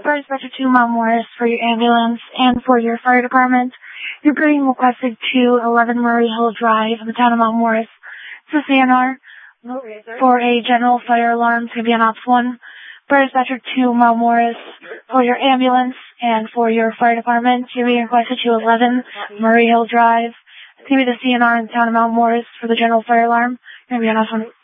For Dispatcher 2 Mount Morris for your ambulance and for your fire department, you're being requested to 11 Murray Hill Drive in the town of Mount Morris. It's a CNR for a general fire alarm. It's going to be on Ops 1. For Dispatcher 2 Mount Morris for your ambulance and for your fire department, you're being requested to 11 Murray Hill Drive. It's going to be the CNR in the town of Mount Morris for the general fire alarm. It's going to be on Ops 1.